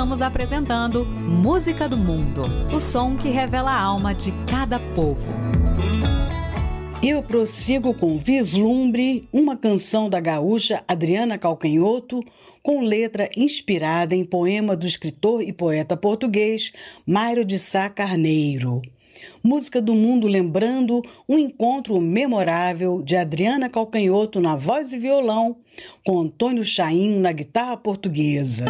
estamos apresentando Música do Mundo, o som que revela a alma de cada povo. Eu prossigo com Vislumbre, uma canção da gaúcha Adriana Calcanhoto, com letra inspirada em poema do escritor e poeta português Mário de Sá Carneiro. Música do Mundo lembrando um encontro memorável de Adriana Calcanhoto na voz e violão, com Antônio Chainho na guitarra portuguesa.